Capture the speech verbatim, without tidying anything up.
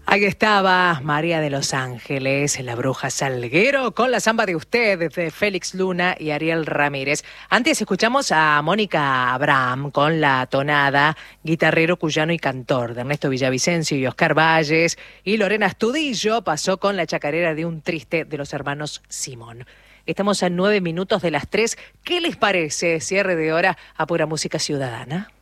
Ahí estaba María de los Ángeles, la bruja Salguero, con la samba de usted, de Félix Luna y Ariel Ramírez. Antes escuchamos a Mónica Abraham con la tonada, guitarrero, cuyano y cantor, de Ernesto Villavicencio y Oscar Valles. Y Lorena Astudillo pasó con la chacarera de Un Triste de los hermanos Simón. Estamos a nueve minutos de las tres. ¿Qué les parece? Cierre de hora a Pura Música Ciudadana.